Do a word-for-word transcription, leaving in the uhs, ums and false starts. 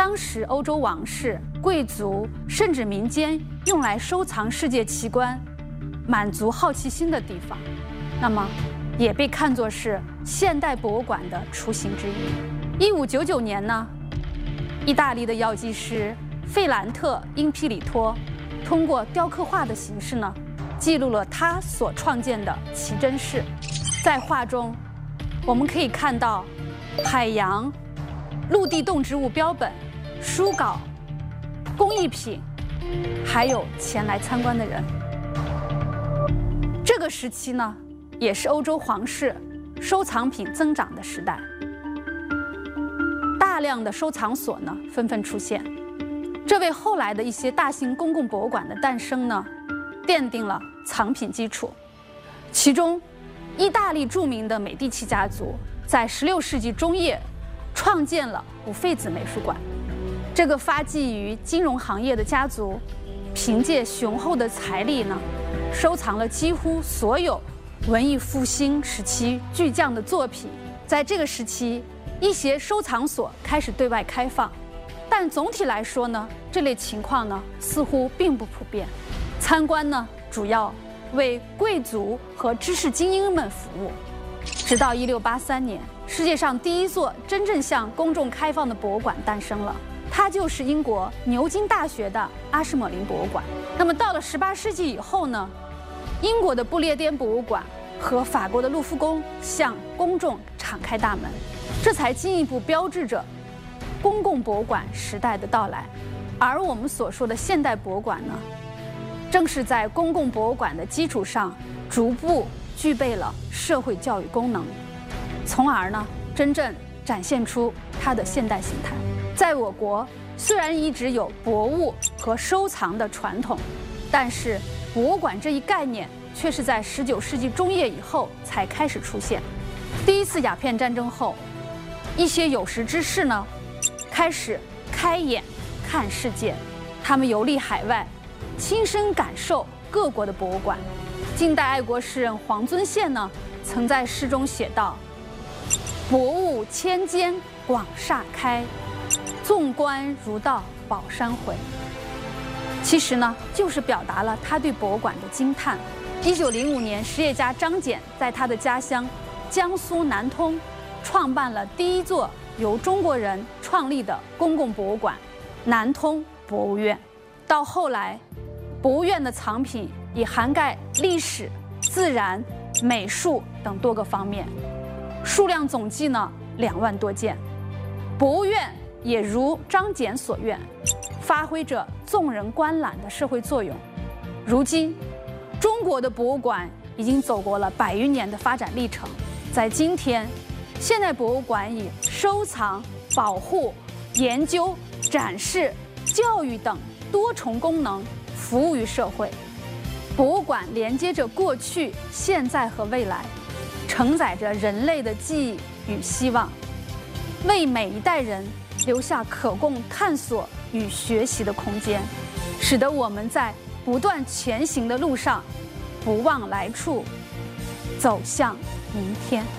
当时欧洲王室、贵族甚至民间用来收藏世界奇观、满足好奇心的地方，那么也被看作是现代博物馆的雏形之一。一五九九年呢，意大利的药剂师费兰特·因皮里托通过雕刻画的形式呢，记录了他所创建的奇珍室。在画中，我们可以看到海洋、陆地动植物标本、书稿、工艺品，还有前来参观的人。这个时期呢，也是欧洲皇室收藏品增长的时代，大量的收藏所呢纷纷出现，这为后来的一些大型公共博物馆的诞生呢，奠定了藏品基础。其中，意大利著名的美第奇家族在十六世纪中叶创建了五费子美术馆。这个发迹于金融行业的家族，凭借雄厚的财力呢，收藏了几乎所有文艺复兴时期巨匠的作品。在这个时期，一些收藏所开始对外开放，但总体来说呢，这类情况呢似乎并不普遍。参观呢，主要为贵族和知识精英们服务。直到一六八三年，世界上第一座真正向公众开放的博物馆诞生了，它就是英国牛津大学的阿什莫林博物馆。那么到了十八世纪以后呢，英国的不列颠博物馆和法国的卢浮宫向公众敞开大门，这才进一步标志着公共博物馆时代的到来。而我们所说的现代博物馆呢，正是在公共博物馆的基础上，逐步具备了社会教育功能，从而呢，真正展现出它的现代形态。在我国，虽然一直有博物和收藏的传统，但是博物馆这一概念却是在十九世纪中叶以后才开始出现。第一次鸦片战争后，一些有识之士呢，开始开眼看世界，他们游历海外，亲身感受各国的博物馆。近代爱国诗人黄遵宪呢，曾在诗中写道：“博物千间广厦开，纵观如到宝山回。”其实呢，就是表达了他对博物馆的惊叹。一九零五年，实业家张謇在他的家乡江苏南通创办了第一座由中国人创立的公共博物馆——南通博物院。到后来，博物院的藏品已涵盖历史、自然、美术等多个方面，数量总计呢两万多件。博物院也如张謇所愿，发挥着纵人观览的社会作用。如今，中国的博物馆已经走过了百余年的发展历程。在今天，现代博物馆以收藏、保护、研究、展示、教育等多重功能服务于社会。博物馆连接着过去、现在和未来，承载着人类的记忆与希望，为每一代人留下可供探索与学习的空间，使得我们在不断前行的路上不忘来处，走向明天。